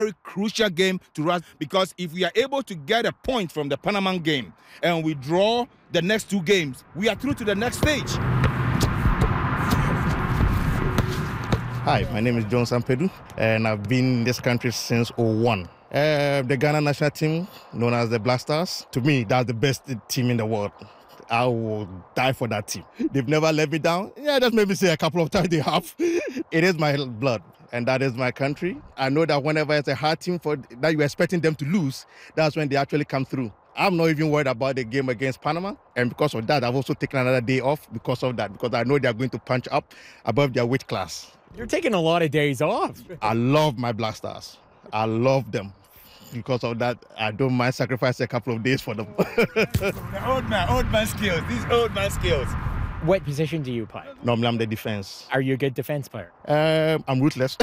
very crucial game to us, because if we are able to get a point from the Panama game and we draw the next 2 games, we are through to the next stage. Hi, my name is John Sampedu, and I've been in this country since 2001. The Ghana national team, known as the Black Stars, to me, that's the best team in the world. I will die for that team. They've never let me down. Yeah, just maybe say a couple of times they have. It is my blood, and that is my country. I know that whenever it's a hard team that you're expecting them to lose, that's when they actually come through. I'm not even worried about the game against Panama, and because of that, I've also taken another day off because of that, because I know they're going to punch up above their weight class. You're taking a lot of days off. I love my Black Stars. I love them. Because of that, I don't mind sacrificing a couple of days for them. Old man skills. These old man skills. What position do you play? Normally, I'm the defense. Are you a good defense player? I'm ruthless.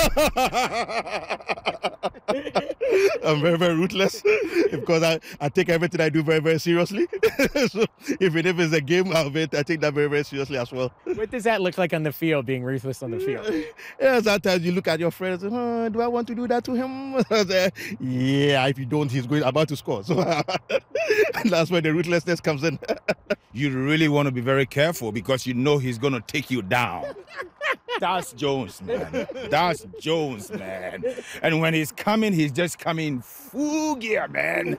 I'm very, very ruthless because I take everything I do very, very seriously. So even if it's a game, I take that very, very seriously as well. What does that look like on the field, being ruthless on the field? Yeah, sometimes you look at your friends, do I want to do that to him? Yeah, if you don't, he's about to score. So that's where the ruthlessness comes in. You really want to be very careful because you know he's going to take you down. That's Jones, man. That's Jones, man. And when he's coming, he's just coming full gear, man.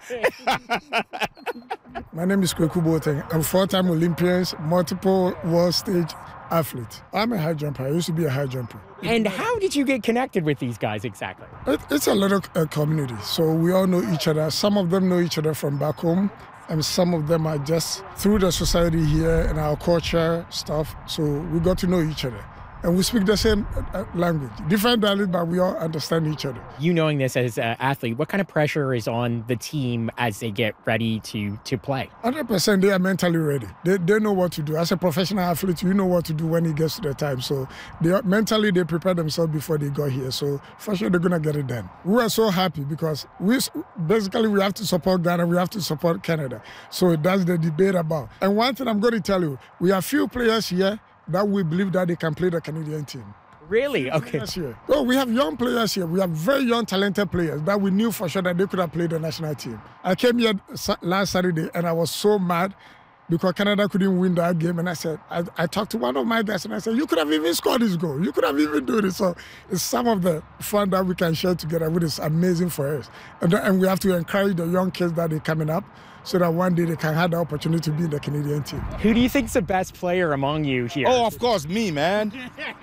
My name is Kweku Boateng. I'm 4-time Olympian, multiple world stage athlete. I'm a high jumper. I used to be a high jumper. And how did you get connected with these guys exactly? It's a little community, so we all know each other. Some of them know each other from back home, and some of them are just through the society here and our culture stuff, so we got to know each other. And we speak the same language. Different dialect, but we all understand each other. You knowing this as an athlete, what kind of pressure is on the team as they get ready to play? 100% they are mentally ready. They know what to do. As a professional athlete, you know what to do when it gets to the time. So mentally they prepare themselves before they got here. So for sure they're going to get it done. We are so happy because we have to support Ghana, we have to support Canada. So that's the debate about. And one thing I'm going to tell you, we have few players here that we believe that they can play the Canadian team. Really? Okay. Oh, we have young players here. We have very young, talented players that we knew for sure that they could have played the national team. I came here last Saturday and I was so mad because Canada couldn't win that game. And I said, I talked to one of my guys and I said, you could have even scored this goal. You could have even done it. So it's some of the fun that we can share together, which is amazing for us. And we have to encourage the young kids that are coming up so that one day they can have the opportunity to be in the Canadian team. Who do you think's the best player among you here? Oh, of course, me, man.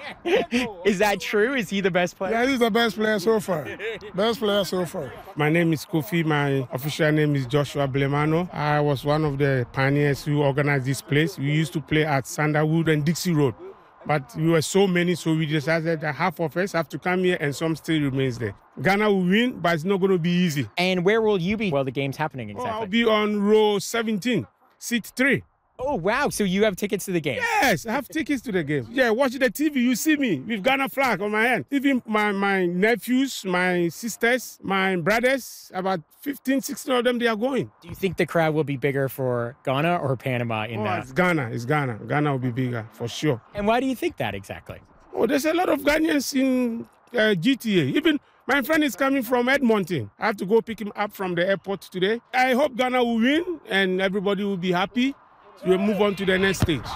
Is that true? Is he the best player? Yeah, he's the best player so far. Best player so far. My name is Kofi. My official name is Joshua Blemano. I was one of the pioneers who organized this place. We used to play at Sanderwood and Dixie Road. But we were so many, so we decided that half of us have to come here and some still remains there. Ghana will win, but it's not going to be easy. And where will you be while the game's happening exactly? I'll be on row 17, seat 3. Oh, wow. So you have tickets to the game? Yes, I have tickets to the game. Yeah, watch the TV. You see me with Ghana flag on my hand. Even my nephews, my sisters, my brothers, about 15, 16 of them, they are going. Do you think the crowd will be bigger for Ghana or Panama in that? It's Ghana. It's Ghana. Ghana will be bigger, for sure. And why do you think that exactly? Oh, there's a lot of Ghanaians in GTA. Even my friend is coming from Edmonton. I have to go pick him up from the airport today. I hope Ghana will win and everybody will be happy. So we'll move on to the next stage.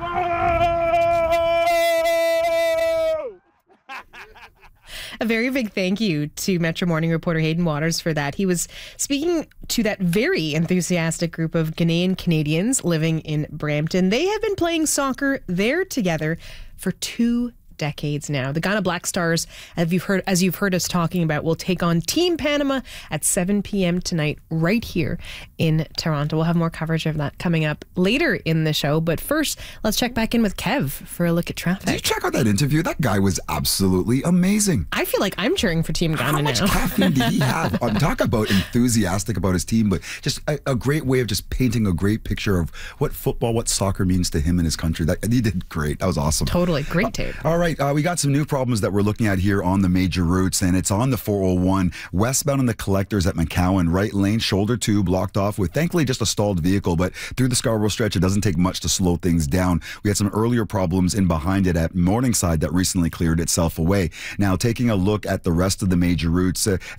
A very big thank you to Metro Morning reporter Hayden Waters for that. He was speaking to that very enthusiastic group of Ghanaian Canadians living in Brampton. They have been playing soccer there together for 2 decades now. The Ghana Black Stars, as you've heard us talking about, will take on Team Panama at 7 p.m. tonight right here in Toronto. We'll have more coverage of that coming up later in the show. But first, let's check back in with Kev for a look at traffic. Did you check out that interview? That guy was absolutely amazing. I feel like I'm cheering for Team Ghana now. How much caffeine did he have? Talk about enthusiastic about his team, but just a great way of just painting a great picture of what football, what soccer means to him and his country. He did great. That was awesome. Totally. Great tape. All right. We got some new problems that we're looking at here on the major routes, and it's on the 401 westbound in the Collectors at McCowan. Right lane, shoulder 2 blocked off with thankfully just a stalled vehicle, but through the Scarborough stretch, it doesn't take much to slow things down. We had some earlier problems in behind it at Morningside that recently cleared itself away. Now, taking a look at the rest of the major routes,